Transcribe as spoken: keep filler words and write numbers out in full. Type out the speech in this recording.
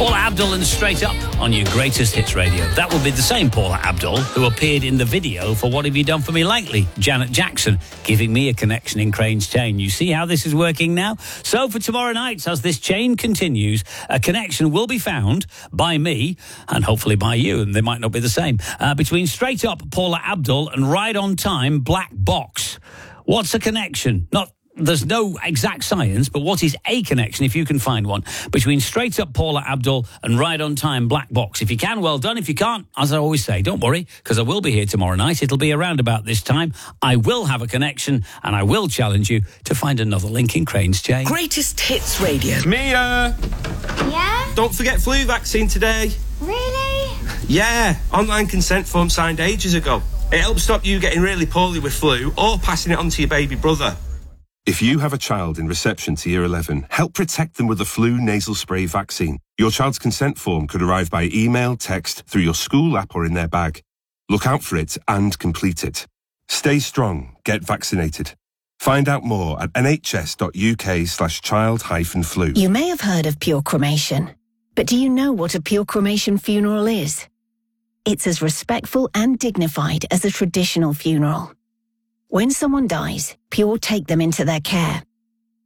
Paula Abdul and Straight Up on your greatest hits radio. That will be the same Paula Abdul who appeared in the video for What Have You Done For Me Lately? Janet Jackson giving me a connection in Crane's Chain. You see how this is working now? So for tomorrow night, as this chain continues, a connection will be found by me and hopefully by you, and they might not be the same, uh, between Straight Up Paula Abdul and Ride on Time Black Box. What's a connection? Not There's no exact science, but what is a connection, if you can find one, between Straight Up Paula Abdul and Ride on Time Black Box? If you can, well done. If you can't, as I always say, don't worry, because I will be here tomorrow night. It'll be around about this time. I will have a connection, and I will challenge you to find another link in Crane's Chain. Greatest Hits Radio. Mia! Yeah? Don't forget flu vaccine today. Really? Yeah, online consent form signed ages ago. It helps stop you getting really poorly with flu or passing it on to your baby brother. If you have a child in reception to year eleven, help protect them with the flu nasal spray vaccine. Your child's consent form could arrive by email, text, through your school app or in their bag. Look out for it and complete it. Stay strong. Get vaccinated. Find out more at nhs.uk slash child hyphen flu. You may have heard of pure cremation, but do you know what a pure cremation funeral is? It's as respectful and dignified as a traditional funeral. When someone dies, Pure take them into their care